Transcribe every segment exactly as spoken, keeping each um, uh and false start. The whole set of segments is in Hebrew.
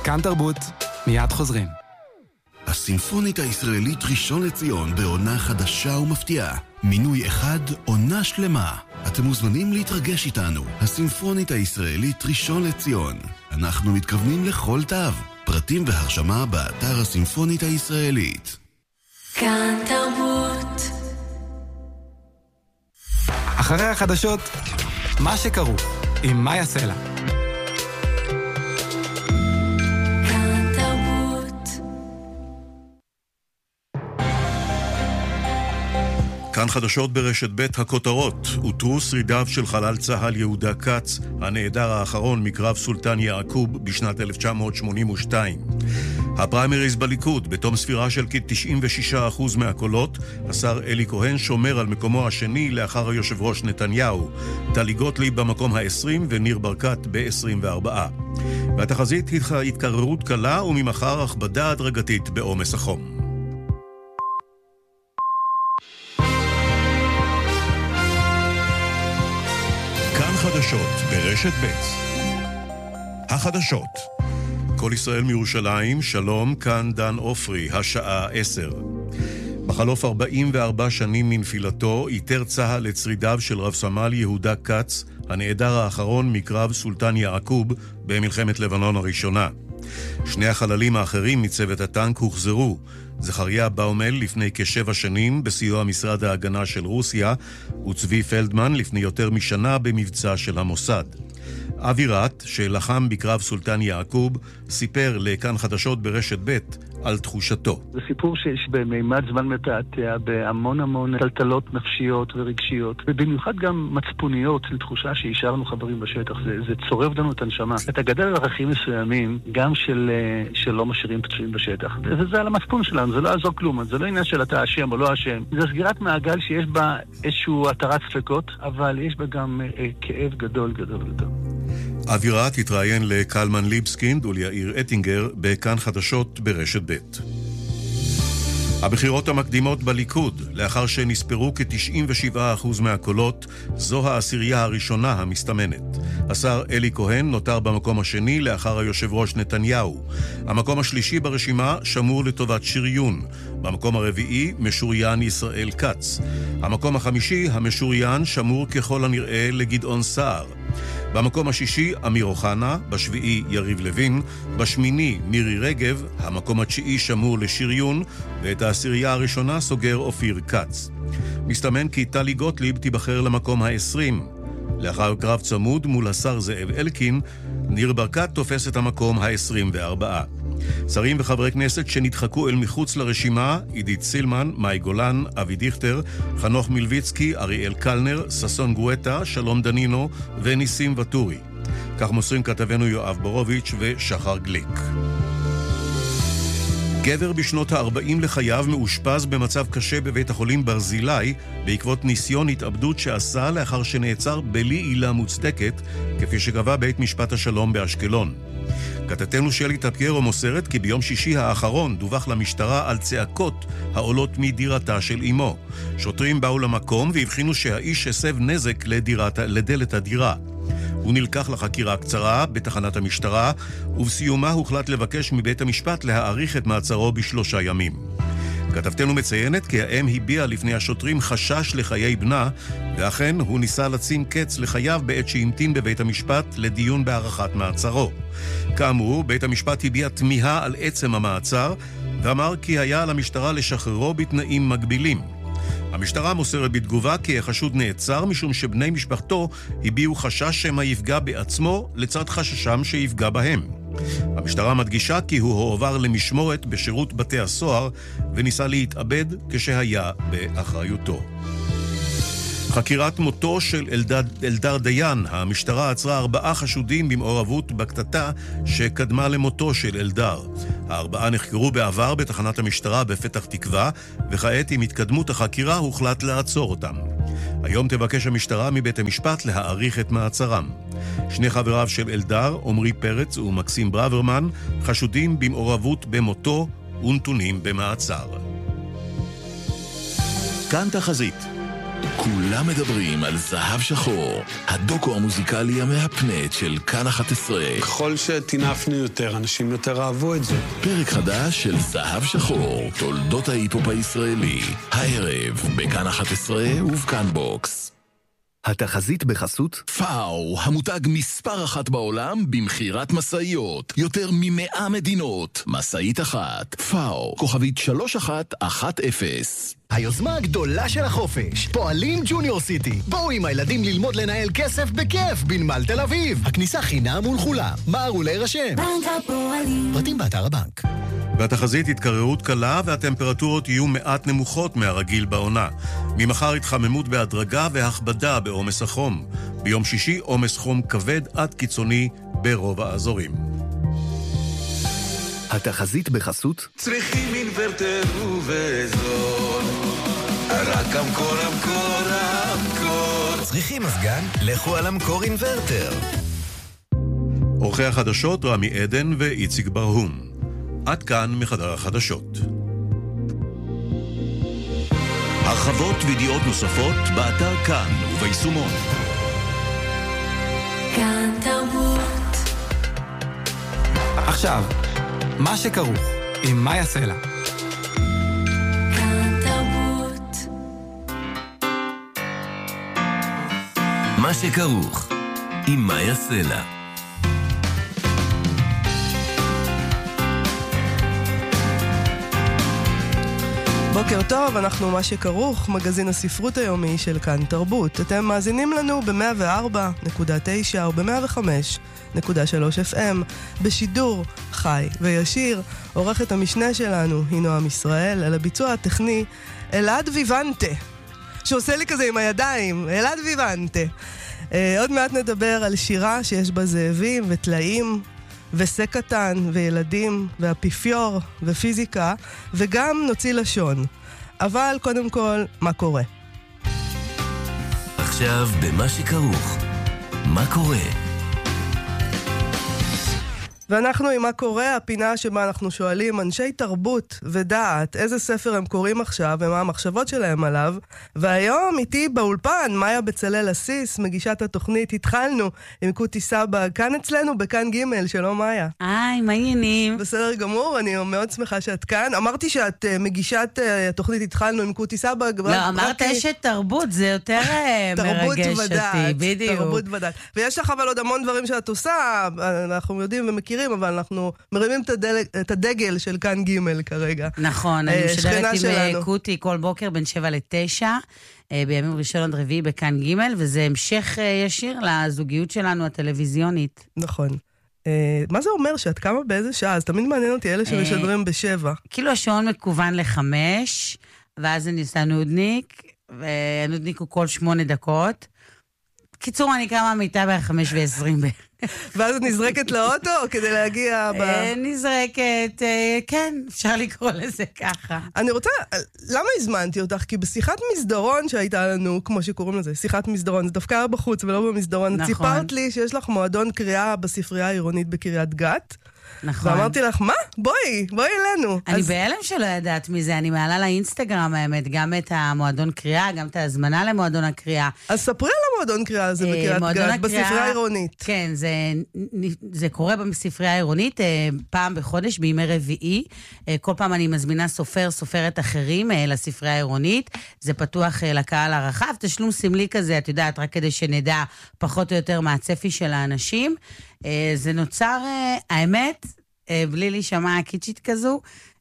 כאן תרבות, מיד חוזרים. הסימפונית הישראלית ראשון לציון בעונה חדשה ומפתיעה. מינוי אחד, עונה שלמה. אתם מוזמנים להתרגש איתנו. הסימפונית הישראלית ראשון לציון. אנחנו מתכוונים לכל תו. פרטים והרשמה באתר הסימפונית הישראלית. כאן תרבות. אחרי החדשות, מה שקרו עם מאיה סלע. כאן חדשות ברשת ב' הכותרות. אותרו שרידיו של חלל צהל יהודה קץ, הנעדר האחרון מקרב סולטן יעקוב בשנת אלף תשע מאות שמונים ושתיים. הפריימריז בליכוד, בתום ספירה של כ-תשעים ושישה אחוז מהקולות, השר אלי כהן שומר על מקומו השני לאחר היושב ראש נתניהו. טלי גוטליב במקום ה-עשרים וניר ברקת ב-עשרים וארבע. והתחזית התקררות קלה וממחר הכבדה הדרגתית בעומס החום. חדשות ברשת ב'. החדשות. כל ישראל מירושלים, שלום, כאן דן אופרי, השעה עשר. בחלוף ארבעים וארבע שנים מנפילתו, איתר צהל את שרידיו של רב סמל יהודה קץ, הנעדר האחרון מקרב סולטן יעקוב במלחמת לבנון הראשונה. שני החללים האחרים מצוות הטנק הוחזרו. זכריה באומל לפני כשבע שנים בסיוע משרד ההגנה של רוסיה, וצבי פלדמן לפני יותר משנה במבצע של המוסד. אבי רט, שלחם בקרב סולטן יעקוב, סיפר לכאן חדשות ברשת ב' על תחושתו. זה סיפור שיש במימד זמן מתעתע, בהמון המון טלטלות נפשיות ורגשיות, ובמיוחד גם מצפוניות של תחושה שהשארנו חברים בשטח. זה, זה צורב לנו את הנשמה. אתה גדל על ערכים מסוימים, גם של, של לא משאירים פצועים בשטח. וזה על המצפון שלנו, זה לא יעזור כלום. זה לא עניין של אתה אשם או לא אשם. זה סגירת מעגל שיש בה איזשהו התרת ספקות, אבל יש בה גם אה, כאב גדול גדול גדול. אווירת התראיין לקלמן ליבסקינד וליאיר אטינגר בכאן חדשות ברשת ב'. הבחירות המקדימות בליכוד, לאחר שנספרו כ-תשעים ושבעה אחוז מהקולות, זו העשירייה הראשונה המסתמנת. השר אלי כהן נותר במקום השני לאחר היושב ראש נתניהו. המקום השלישי ברשימה שמור לטובת שריון. במקום הרביעי משוריין ישראל קץ. המקום החמישי המשוריין שמור ככל הנראה לגדעון סער. במקום השישי אמיר אוחנה, בשביעי יריב לוין, בשמיני מירי רגב, המקום התשיעי שמור לשריון, ואת העשירייה הראשונה סוגר אופיר קץ. מסתמן כי טלי גוטליב תיבחר למקום ה-עשרים. לאחר קרב צמוד מול השר זאב אלקין, ניר ברקת תופס את המקום ה-עשרים וארבע. שרים וחברי כנסת שנדחקו אל מחוץ לרשימה, עידית סילמן, מאי גולן, אבי דיכטר, חנוך מלביצקי, אריאל קלנר, ססון גואטה, שלום דנינו וניסים וטורי. כך מוסרים כתבנו יואב בורוביץ' ושחר גליק. גבר בשנות ה-ארבעים לחייו מאושפז במצב קשה בבית החולים ברזילי בעקבות ניסיון התאבדות שעשה לאחר שנעצר בלי עילה מוצדקת, כפי שקבע בית משפט השלום באשקלון. כתבתנו שלי טפיירו מוסרת כי ביום שישי האחרון דווח למשטרה על צעקות העולות מדירתה של אמו. שוטרים באו למקום והבחינו שהאיש הסב נזק לדירת, לדלת הדירה. הוא נלקח לחקירה קצרה בתחנת המשטרה, ובסיומה הוחלט לבקש מבית המשפט להאריך את מעצרו בשלושה ימים. כתבתנו מציינת כי האם הביעה לפני השוטרים חשש לחיי בנה, ואכן הוא ניסה לשים קץ לחייו בעת שהמתין בבית המשפט לדיון בהארכת מעצרו. כאמור, בית המשפט הביע תמיהה על עצם המעצר, ואמר כי היה על המשטרה לשחררו בתנאים מגבילים. המשטרה מוסרת בתגובה כי החשוד נעצר משום שבני משפחתו הביעו חשש שמא יפגע בעצמו לצד חששם שיפגע בהם. המשטרה מדגישה כי הוא הועבר למשמורת בשירות בתי הסוהר וניסה להתאבד כשהיה באחריותו. חקירת מותו של אלדד, אלדר דיין. המשטרה עצרה ארבעה חשודים במעורבות בקטטה שקדמה למותו של אלדר. הארבעה נחקרו בעבר בתחנת המשטרה בפתח תקווה, וכעת עם התקדמות החקירה הוחלט לעצור אותם. היום תבקש המשטרה מבית המשפט להאריך את מעצרם. שני חבריו של אלדר, עמרי פרץ ומקסים ברוורמן, חשודים במעורבות במותו ונתונים במעצר. כאן תחזית. כולם מדברים על זהב שחור, הדוקו המוזיקלי המהפנט של כאן אחת עשרה. ככל שתינפנו יותר, אנשים יותר אהבו את זה. פרק חדש של זהב שחור, תולדות ההיפ-הופ הישראלי. הערב, בכאן אחת עשרה ובכאן בוקס. התחזית בחסות פאו, המותג מספר אחת בעולם במחירת מסעיות. יותר ממאה מדינות. מסעית אחת. פאו, כוכבית שלוש אחת אחת אפס. היוזמה הגדולה של החופש, פועלים ג'וניור סיטי. בואו עם הילדים ללמוד לנהל כסף בכיף בנמל תל אביב. הכניסה חינם ולכולם. מהרו להירשם. בנק הפועלים. פרטים באתר הבנק. והתחזית התקררות קלה והטמפרטורות יהיו מעט נמוכות מהרגיל בעונה. ממחר התחממות בהדרגה והכבדה בעומס החום. ביום שישי עומס חום כבד עד קיצוני ברוב האזורים. התחזית בחסות צריכים אינוורטר ובזול, רק אמקור אמקור אמקור. צריכים מזגן? לכו על אמקור אינוורטר. אורחי החדשות רמי עדן ואיציק ברהום. עד כאן מחדר החדשות. הרחבות וידיעות נוספות באתר כאן וביישומון. כאן תרבות. עכשיו, מה שכרוך עם מאיה סלע. כאן תרבות. מה שכרוך עם מאיה סלע. בוקר טוב, אנחנו מה שכרוך, מגזין הספרות היומי של כאן תרבות. אתם מאזינים לנו ב-מאה וארבע נקודה תשע או ב-מאה וחמש נקודה שלוש אף אם בשידור חי וישיר. עורכת המשנה שלנו היא נועם ישראל, על הביצוע הטכני אלעד ויבנטה, שעושה לי כזה עם הידיים, אלעד ויבנטה. אה, עוד מעט נדבר על שירה שיש בה זאבים וטלאים וסק קטן וילדים ואפיפיור ופיזיקה, וגם נוציא לשון. אבל קודם כל, מה קורה? עכשיו במה שכרוך. מה קורה? ואנחנו עם מה קורה, הפינה שבה אנחנו שואלים אנשי תרבות ודעת איזה ספר הם קוראים עכשיו ומה המחשבות שלהם עליו. והיום איתי באולפן מאיה בצלאל אסיס, מגישת התוכנית התחלנו עם קוטי סבא, כאן אצלנו בכאן ג'. שלום מאיה. היי, מה העניינים? בסדר גמור, אני מאוד שמחה שאת כאן. אמרתי שאת uh, מגישת uh, התוכנית התחלנו עם קוטי סבא. לא, אמרת אשת תרבות, זה יותר מרגש אותי, בדיוק. תרבות ודעת. ויש לך אבל עוד המון דברים שאת עושה, אנחנו יודעים ומכירים, אבל אנחנו מרימים את, הדל... את הדגל של כאן ג' כרגע. נכון, אני משדרת עם קוטי כל בוקר בין שבע לתשע, בימים ראשון עד רביעי בכאן ג', וזה המשך ישיר לזוגיות שלנו הטלוויזיונית. נכון. מה זה אומר שאת קמה באיזה שעה? אז תמיד מעניין אותי אלה שמשדרים בשבע. כאילו השעון מקוון לחמש, ואז אני עושה נודניק, והנודניק הוא כל שמונה דקות. קיצור, אני קמה מיטה בחמש ועשרים בערך. ואז את נזרקת לאוטו כדי להגיע ב... נזרקת, כן, אפשר לקרוא לזה ככה. אני רוצה, למה הזמנתי אותך? כי בשיחת מסדרון שהייתה לנו, כמו שקוראים לזה, שיחת מסדרון, זה דווקא היה בחוץ ולא במסדרון. נכון. ציפרת לי שיש לך מועדון קריאה בספרייה העירונית בקריית גת. נכון. ואמרתי לך, מה? בואי, בואי אלינו. אני אז... בהלם שלא ידעת מזה, אני מעלה לאינסטגרם האמת, גם את המועדון קריאה, גם את ההזמנה למועדון הקריאה. אז ספרי על המועדון קריאה הזה בקריית גת, בספרייה העירונית. כן, זה, זה קורה בספרייה העירונית, פעם בחודש, בימי רביעי. כל פעם אני מזמינה סופר, סופרת אחרים לספרייה העירונית. זה פתוח לקהל הרחב, תשלום סמלי כזה, את יודעת, רק כדי שנדע פחות או יותר מה הצפי של האנשים. זה נוצר, האמת, בלי להישמע קיצ'ית כזו,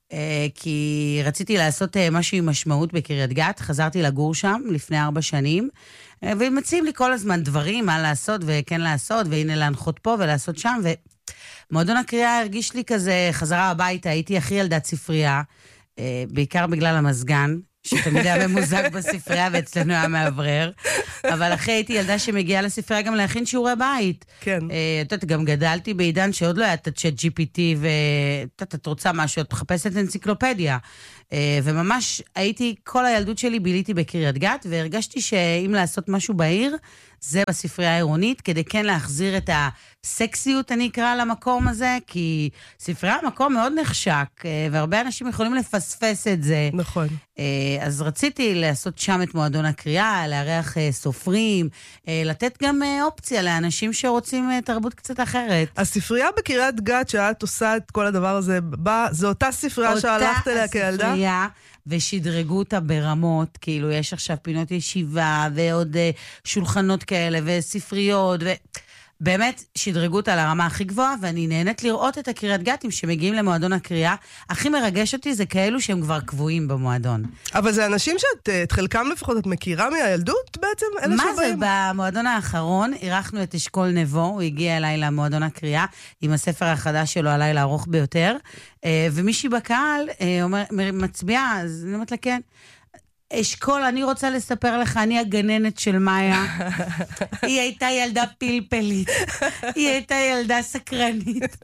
כי רציתי לעשות משהו עם משמעות בקריית גת, חזרתי לגור שם לפני ארבע שנים, ומציעים לי כל הזמן דברים, מה לעשות וכן לעשות, והנה להנחות פה ולעשות שם, ומועדון הקריאה הרגיש לי כזה חזרה הביתה, הייתי הכי ילדת ספרייה, בעיקר בגלל המזגן, שתמיד היה ממוזג בספרייה ואצלנו היה מעברר, אבל אחרי הייתי ילדה שמגיעה לספרייה גם להכין שיעורי בית. כן. את יודעת, גם גדלתי בעידן שעוד לא היה את הצ'אט ג'י פי טי, ואת רוצה משהו, את מחפשת אנציקלופדיה. וממש הייתי, כל הילדות שלי ביליתי בקריית גת, והרגשתי שאם לעשות משהו בעיר, זה בספרייה העירונית, כדי כן להחזיר את הסקסיות, אני אקרא למקום הזה, כי ספרייה מקום מאוד נחשק, והרבה אנשים יכולים לפספס את זה. נכון. אז רציתי לעשות שם את מועדון הקריאה, לארח סופרים, לתת גם אופציה לאנשים שרוצים תרבות קצת אחרת. הספרייה בקריית גת שאת עושה את כל הדבר הזה, בא, זו אותה ספרייה שהלכת אליה כילדה? אותה הספרייה, ושדרגו אותה ברמות, כאילו יש עכשיו פינות ישיבה, ועוד שולחנות כאלה, וספריות, ו... באמת שדרגו אותה לרמה הכי גבוהה, ואני נהנית לראות את הקריית גתים שמגיעים למועדון הקריאה. הכי מרגש אותי זה כאלו שהם כבר קבועים במועדון. אבל זה אנשים שאת, את חלקם לפחות, את מכירה מהילדות בעצם? מה זה? במועדון האחרון אירחנו את אשכול נבו, הוא הגיע אליי למועדון הקריאה, עם הספר החדש שלו, עליי לארוך ביותר, ומישהי בקהל אומר, מצביעה, אז אני אומרת לה כן, אשכול, אני רוצה לספר לך, אני הגננת של מאיה. היא הייתה ילדה פלפלית. היא הייתה ילדה סקרנית.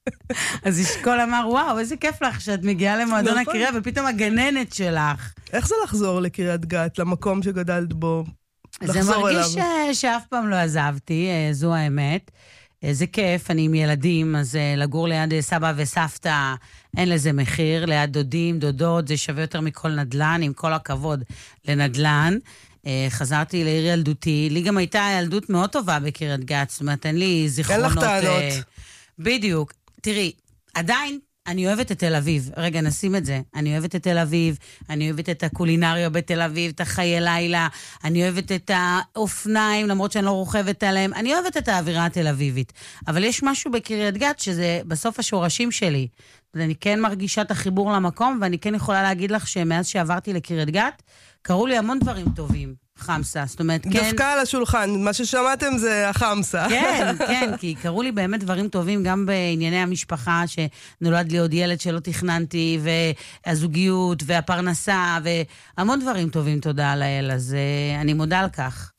אז אשכול אמר, וואו, איזה כיף לך שאת מגיעה למועדון הקריאה, ופתאום הגננת שלך. איך זה לחזור לקריית גת, למקום שגדלת בו? זה מרגיש שאף פעם לא עזבתי, זו האמת. זה כיף, אני עם ילדים, אז לגור ליד סבא וסבתא, אין לזה מחיר, ליד דודים, דודות, זה שווה יותר מכל נדלן, עם כל הכבוד לנדלן. חזרתי לעיר ילדותי, לי גם הייתה ילדות מאוד טובה בקריית גת, זאת אומרת, אין לי זיכרונות. אין לך טענות. בדיוק. תראי, עדיין, אני אוהבת את תל אביב. רגע, נשים את זה. אני אוהבת את תל אביב, אני אוהבת את הקולינריה בתל אביב, את החיי לילה, אני אוהבת את האופניים, למרות שאני לא רוכבת עליהם, אני אוהבת את האווירה התל אביבית. אבל יש משהו בקריית גת שזה בסוף השורשים שלי. אני כן מרגישה את החיבור למקום, ואני כן יכולה להגיד לך שמאז שעברתי לקריית גת, קראו לי המון דברים טובים. חמסה, זאת אומרת, כן... דווקא על השולחן, מה ששמעתם זה החמסה. כן, כן, כי קראו לי באמת דברים טובים, גם בענייני המשפחה, שנולד לי עוד ילד שלא תכננתי, והזוגיות, והפרנסה, והמון דברים טובים, תודה לאל, אז אני מודה על כך.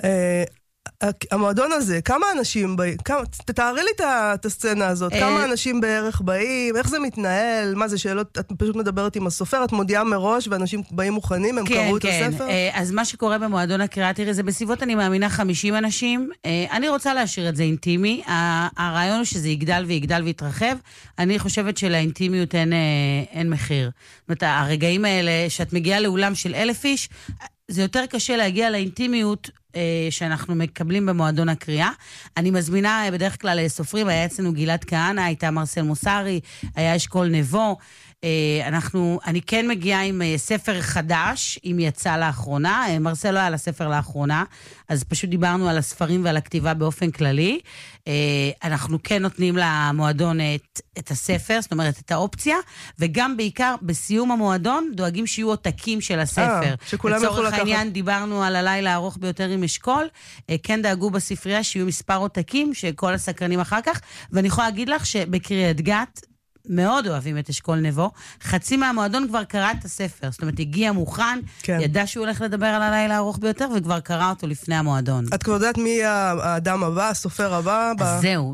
המועדון הזה, כמה אנשים באים? תתארי לי את הסצנה הזאת, כמה אנשים בערך באים? איך זה מתנהל? מה זה שאלות? את פשוט מדברת עם הסופר, את מודיעה מראש, ואנשים באים מוכנים, הם קראו את הספר? כן, כן. אז מה שקורה במועדון הקריאה, תראי, זה בסביבות, אני מאמינה, חמישים אנשים. אני רוצה להשאיר את זה אינטימי. הרעיון הוא שזה יגדל ויגדל ויתרחב. אני חושבת שלאינטימיות אין מחיר. זאת אומרת, הרגעים האלה, שאת מגיעה לאולם של אלף איש, זה יותר קשה להגיע לאינטימיות שאנחנו מקבלים במועדון הקריאה. אני מזמינה בדרך כלל סופרים, היה אצלנו גלעד כהנא, הייתה מרסל מוסרי, היה אשכול נבו. אנחנו, אני כן מגיעה עם ספר חדש, אם יצא לאחרונה. מרסל לא היה לספר לאחרונה, אז פשוט דיברנו על הספרים ועל הכתיבה באופן כללי. אנחנו כן נותנים למועדון את, את הספר, זאת אומרת את האופציה, וגם בעיקר בסיום המועדון דואגים שיהיו עותקים של הספר. שכולם יוכלו לקחת. לצורך העניין דיברנו על הלילה הארוך ביותר עם אשכול, כן דאגו בספרייה שיהיו מספר עותקים, שכל הסקרנים אחר כך, ואני יכולה להגיד לך שבקריית גת, מאוד אוהבים את אשכול נבו. חצי מהמועדון כבר קרא את הספר. זאת אומרת, הגיע מוכן, כן. ידע שהוא הולך לדבר על הלילה הארוך ביותר, וכבר קרא אותו לפני המועדון. את כבר יודעת מי האדם הבא, הסופר הבא? אז ב... זהו,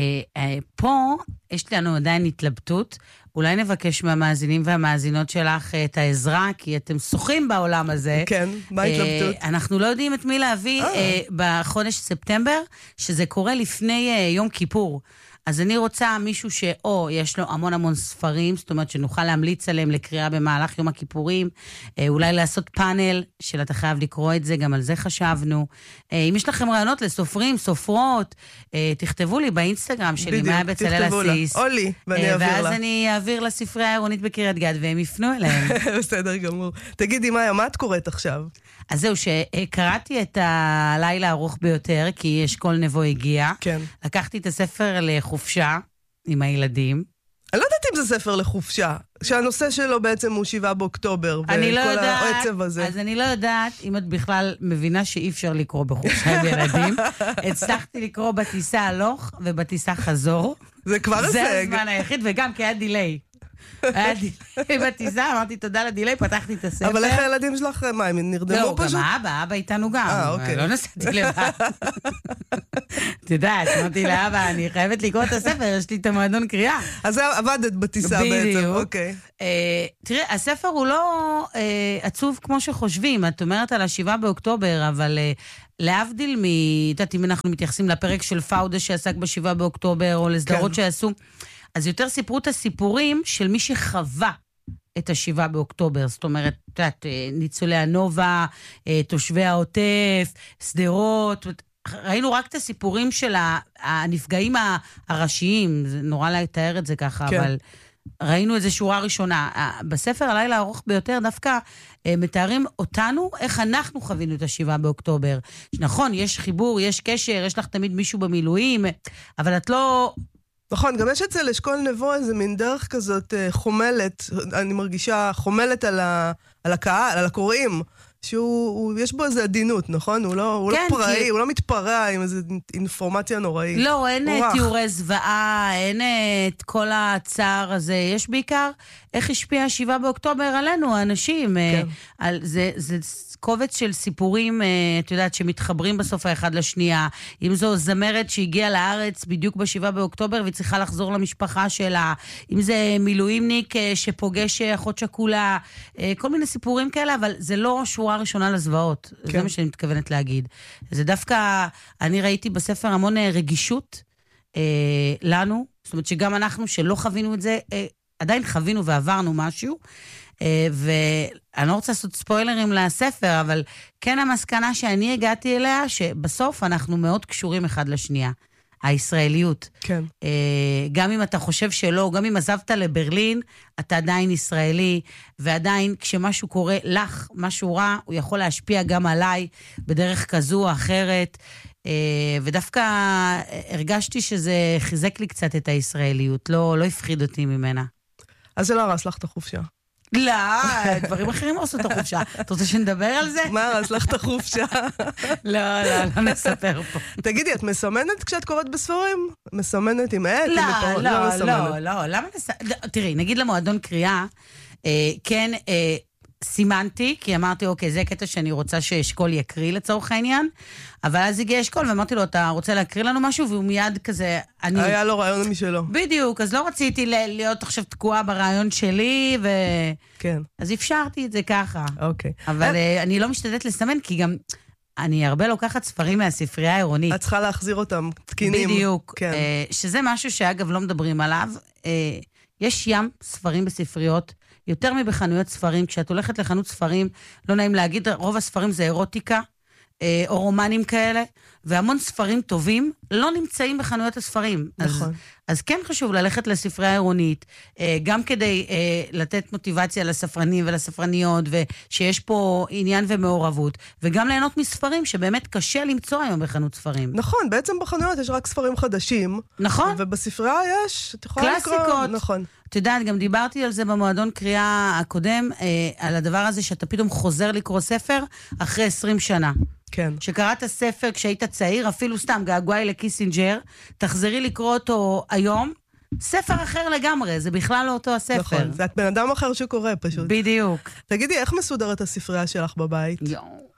שפה יש לנו עדיין התלבטות. אולי נבקש מהמאזינים והמאזינות שלך את העזרה, כי אתם שוחים בעולם הזה. כן, מה התלבטות? אנחנו לא יודעים את מי להביא בחודש ספטמבר, שזה קורה לפני יום כיפור. אז אני רוצה מישהו שאו יש לו המון המון ספרים, זאת אומרת שנוכל להמליץ עליהם לקריאה במהלך יום הכיפורים, אולי לעשות פאנל של אתה חייב לקרוא את זה, גם על זה חשבנו. אם יש לכם רעיונות לסופרים, סופרות, תכתבו לי באינסטגרם שלי, מאיה בצלאל אסיס. או לי, ואני אעביר לה. ואז אני אעביר לספרייה העירונית בקריית גת, והם יפנו אליהם. בסדר גמור. תגידי, מאיה, מה את קוראת עכשיו? אז זהו, שקראתי את הלילה הארוך ביותר, כי אשכול נבו הגיע. כן. לקחתי את הספר לחופשה עם הילדים. אני לא יודעת אם זה ספר לחופשה, שהנושא שלו בעצם הוא שבעה באוקטובר, אני לא יודעת, העצב הזה. אז אני לא יודעת אם את בכלל מבינה שאי אפשר לקרוא בחופשה עם ילדים. הצלחתי לקרוא בטיסה הלוך ובטיסה חזור. זה כבר הישג. זה הזמן היחיד, וגם כי היה דיליי. היה דיליי בטיסה, אמרתי תודה לדיליי, פתחתי את הספר. אבל איך הילדים שלך, מה, הם נרדמו פשוט? לא, גם האבא, אבא איתנו גם. אה, אוקיי. לא נסעתי לבד. אתה יודעת, אמרתי לאבא, אני חייבת לקרוא את הספר, יש לי את המועדון קריאה. אז עבדת בטיסה בעצם, אוקיי. תראה, הספר הוא לא עצוב כמו שחושבים, את אומרת על השבעה באוקטובר, אבל להבדיל מ... יודעת, אם אנחנו מתייחסים לפרק של פאודה שעסק בשבעה באוקטובר, או לסדרות שעשו, אז יותר סיפרו את הסיפורים של מי שחווה את השבעה באוקטובר. זאת אומרת, יודעת, ניצולי הנובה, תושבי העוטף, סדרות, ראינו רק את הסיפורים של הנפגעים הראשיים, זה נורא לתאר את זה ככה, כן. אבל ראינו איזו שורה ראשונה. בספר הלילה הארוך ביותר דווקא מתארים אותנו, איך אנחנו חווינו את השבעה באוקטובר. נכון, יש חיבור, יש קשר, יש לך תמיד מישהו במילואים, אבל את לא... נכון, גם יש אצל אשכול נבו איזה מין דרך כזאת חומלת, אני מרגישה חומלת על, ה, על הקהל, על הקוראים, שהוא, יש בו איזו עדינות, נכון? הוא לא, הוא כן, לא פראי, כי... הוא לא מתפרע עם איזו אינפורמציה נוראית. לא, אין תיאורי זוועה, אין את כל הצער הזה. יש בעיקר איך השפיע השבעה באוקטובר עלינו, האנשים. כן. על, זה, זה קובץ של סיפורים, את יודעת, שמתחברים בסוף האחד לשנייה. אם זו זמרת שהגיעה לארץ בדיוק בשבעה באוקטובר, והיא צריכה לחזור למשפחה שלה. אם זה מילואימניק שפוגש אחות שכולה. כל מיני סיפורים כאלה, אבל זה לא שורה ראשונה לזוועות. כן. זה מה שאני מתכוונת להגיד. זה דווקא, אני ראיתי בספר המון רגישות אה, לנו, זאת אומרת שגם אנחנו שלא חווינו את זה, אה, עדיין חווינו ועברנו משהו, אה, ואני לא רוצה לעשות ספוילרים לספר, אבל כן המסקנה שאני הגעתי אליה, שבסוף אנחנו מאוד קשורים אחד לשנייה. הישראליות. כן. גם אם אתה חושב שלא, גם אם עזבת לברלין, אתה עדיין ישראלי, ועדיין כשמשהו קורה לך, משהו רע, הוא יכול להשפיע גם עליי, בדרך כזו או אחרת, ודווקא הרגשתי שזה חיזק לי קצת את הישראליות, לא, לא הפחיד אותי ממנה. אז זה לא הרס לך את החופשה. לא, דברים אחרים עושים את החופשה. אתה רוצה שנדבר על זה? מה, הרס לך את החופשה? לא, לא, לא נספר פה. תגידי, את מסמנת כשאת קוראת בספרים? מסמנת עם עט? לא, לא, לא, לא, למה נסמנת? תראי, נגיד למועדון קריאה, כן, סימנתי, כי אמרתי, אוקיי, זה קטע שאני רוצה שאשכול יקריא לצורך העניין, אבל אז הגיע אשכול, ואמרתי לו, אתה רוצה להקריא לנו משהו? והוא מיד כזה... אני... היה לו רעיון משלו. בדיוק, אז לא רציתי להיות עכשיו תקועה ברעיון שלי, ו... כן. אז אפשרתי את זה ככה. אוקיי. אבל אה... אני לא משתדלת לסמן, כי גם אני הרבה לוקחת ספרים מהספרייה העירונית. את צריכה להחזיר אותם, תקינים. בדיוק. כן. אה, שזה משהו שאגב לא מדברים עליו. אה, יש ים ספרים בספריות, יותר מבחנויות ספרים. כשאת הולכת לחנות ספרים, לא נעים להגיד, רוב הספרים זה אירוטיקה, או רומנים כאלה, והמון ספרים טובים לא נמצאים בחנויות הספרים. נכון. אז, אז כן חשוב ללכת לספרייה העירונית, גם כדי לתת מוטיבציה לספרנים ולספרניות, ושיש פה עניין ומעורבות, וגם ליהנות מספרים שבאמת קשה למצוא היום בחנות ספרים. נכון, בעצם בחנויות יש רק ספרים חדשים. נכון. ובספרייה יש, את יכולה לקרוא. קלאסיקות. נכון. את יודעת, גם דיברתי על זה במועדון קריאה הקודם, אה, על הדבר הזה שאתה פתאום חוזר לקרוא ספר אחרי עשרים שנה. כן. שקראת ספר כשהיית צעיר, אפילו סתם געגועי לקיסינג'ר, תחזרי לקרוא אותו היום, ספר אחר לגמרי, זה בכלל לא אותו הספר. נכון, זה את בן אדם אחר שקורא פשוט. בדיוק. תגידי, איך מסודרת הספרייה שלך בבית? יואו.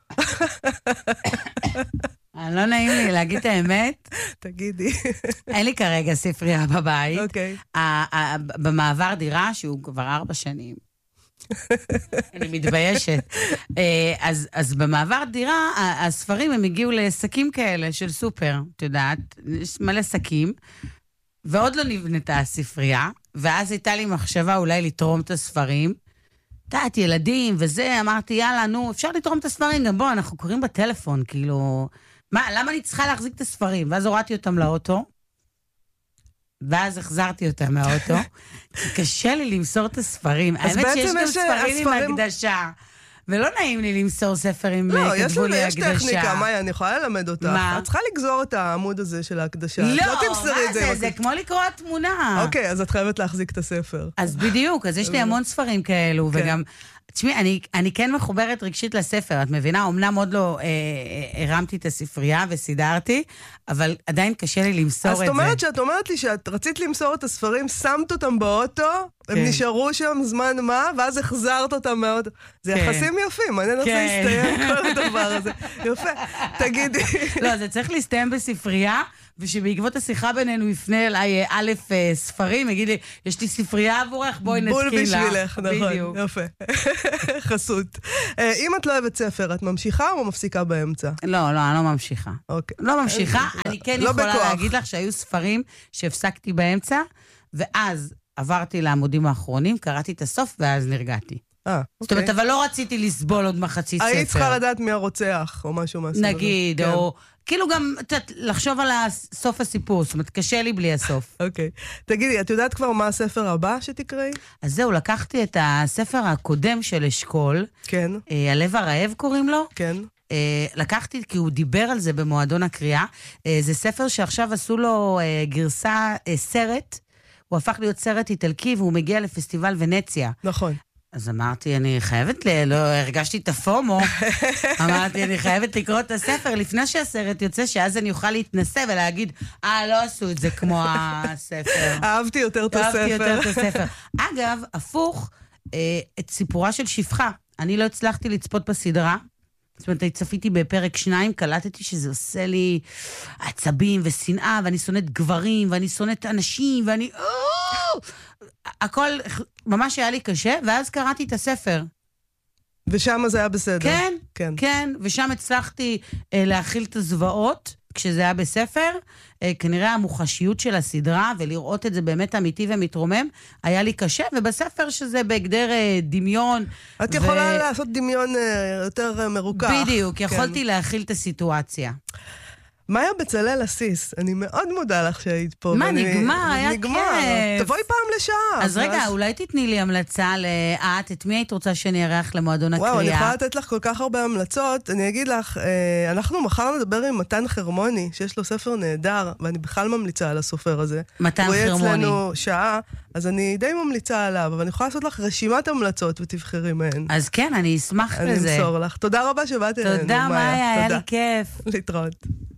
לא נעים לי להגיד את האמת. תגידי. אין לי כרגע ספרייה בבית. אוקיי. במעבר דירה, שהוא כבר ארבע שנים. אני מתביישת. אז, אז במעבר דירה, הספרים הם הגיעו לעסקים כאלה של סופר, את יודעת, יש מלא עסקים, ועוד לא נבנתה הספרייה, ואז הייתה לי מחשבה אולי לתרום את הספרים, תעת ילדים וזה, אמרתי, יאללה, נו, אפשר לתרום את הספרים, גם בוא, אנחנו קוראים בטלפון, כאילו, מה, למה אני צריכה להחזיק את הספרים? ואז הורדתי אותם לאוטו, ואז החזרתי אותם מהאוטו, כי קשה לי למסור את הספרים. האמת שיש גם ספרים עם הקדשה, ולא נעים לי למסור ספר עם כתבו לי הקדשה. יש טכניקה, מאיה, אני יכולה ללמד אותך. מה? את צריכה לגזור את העמוד הזה של ההקדשה. לא, מה זה? זה כמו לקרוא התמונה. אוקיי, אז את חייבת להחזיק את הספר. אז בדיוק, אז יש לי המון ספרים כאלו, וגם... תשמעי, אני, אני כן מחוברת רגשית לספר, את מבינה? אמנם עוד לא אה, הרמתי את הספרייה וסידרתי, אבל עדיין קשה לי למסור את זה. אז זאת אומרת שאת אומרת לי שאת רצית למסור את הספרים, שמת אותם באוטו, כן. הם נשארו שם זמן מה, ואז החזרת אותם מהאוטו. זה כן. יחסים יפים, אני רוצה כן. להסתיים כל הדבר הזה. יפה, תגידי. לא, זה צריך להסתיים בספרייה, ושבעקבות השיחה בינינו יפנה אליי א' ספרים, יגיד לי, יש לי ספרייה עבורך, בואי נתקין לך. בול בשבילך, נכון, יפה. חסות. אם את לא אוהבת ספר, את ממשיכה או מפסיקה באמצע? לא, לא, אני לא ממשיכה. אוקיי. לא ממשיכה, אני כן יכולה להגיד לך שהיו ספרים שהפסקתי באמצע, ואז עברתי לעמודים האחרונים, קראתי את הסוף, ואז נרגעתי. אה, זאת אומרת, אבל לא רציתי לסבול עוד מחצית ספר. היית צריכה לדעת מי הרוצח, או משהו מהסוג הזה. נגיד, או... כאילו גם, לחשוב על סוף הסיפור, זאת אומרת, קשה לי בלי הסוף. אוקיי. תגידי, את יודעת כבר מה הספר הבא שתקראי? אז זהו, לקחתי את הספר הקודם של אשכול. כן. הלב הרעב קוראים לו. כן. לקחתי, כי הוא דיבר על זה במועדון הקריאה. זה ספר שעכשיו עשו לו גרסה, סרט. הוא הפך להיות סרט איטלקי, והוא מגיע לפסטיבל ונציה. נכון. אז אמרתי, אני חייבת, ל... לא, הרגשתי את הפומו, אמרתי, אני חייבת לקרוא את הספר לפני שהסרט יוצא, שאז אני אוכל להתנסה ולהגיד, אה, לא עשו את זה כמו הספר. אהבתי יותר את הספר. אהבתי יותר את הספר. אגב, הפוך, אה, את סיפורה של שפחה. אני לא הצלחתי לצפות בסדרה, זאת אומרת, צפיתי בפרק שניים, קלטתי שזה עושה לי עצבים ושנאה, ואני שונאת גברים, ואני שונאת אנשים, ואני... הכל ממש היה לי קשה, ואז קראתי את הספר. ושם זה היה בסדר. כן, כן, כן, ושם הצלחתי אה, להכיל את הזוועות, כשזה היה בספר, אה, כנראה המוחשיות של הסדרה, ולראות את זה באמת אמיתי ומתרומם, היה לי קשה, ובספר שזה בהגדר אה, דמיון. את ו... יכולה לעשות דמיון אה, יותר אה, מרוכך. בדיוק, כן. יכולתי להכיל את הסיטואציה. מאיה בצלאל אסיס, אני מאוד מודה לך שהיית פה. מה, נגמר, היה כיף. תבואי פעם לשעה. אז רגע, אולי תתני לי המלצה לאת, את מי היית רוצה שאני ארח למועדון הקריאה? וואו, אני יכולה לתת לך כל כך הרבה המלצות. אני אגיד לך, אנחנו מחר נדבר עם מתן חרמוני, שיש לו ספר נהדר, ואני בכלל ממליצה על הסופר הזה. מתן חרמוני. הוא יהיה אצלנו שעה, אז אני די ממליצה עליו, אבל אני יכולה לעשות לך רשימת המלצות ותבחרי מהן. אז כן, אני אשמח לזה. אני אמסור לך. תודה רבה שבאת אלינו, תודה, מאיה, היה לי כיף. להתראות.